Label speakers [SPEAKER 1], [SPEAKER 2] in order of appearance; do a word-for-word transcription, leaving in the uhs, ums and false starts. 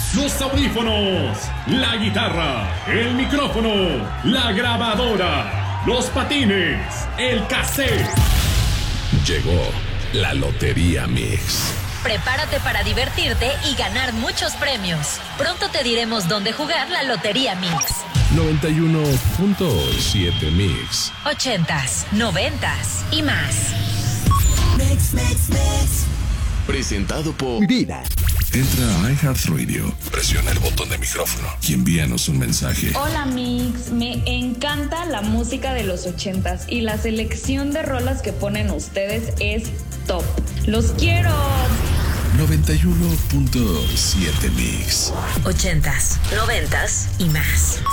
[SPEAKER 1] los audífonos, la guitarra, el micrófono, la grabadora, los patines, el cassette.
[SPEAKER 2] Llegó la Lotería Mix.
[SPEAKER 3] Prepárate para divertirte y ganar muchos premios. Pronto te diremos dónde jugar la Lotería Mix.
[SPEAKER 2] noventa y uno punto siete Mix.
[SPEAKER 3] Ochentas, noventas y más.
[SPEAKER 4] Mix, mix, mix.
[SPEAKER 2] Presentado por
[SPEAKER 5] Vida.
[SPEAKER 2] Entra a iHeartRadio, presiona el botón de micrófono y envíanos un mensaje.
[SPEAKER 6] Hola Mix, me encanta la música de los ochentas y la selección de rolas que ponen ustedes es top. ¡Los quiero!
[SPEAKER 2] noventa y uno punto siete Mix.
[SPEAKER 3] Ochentas, noventas y más.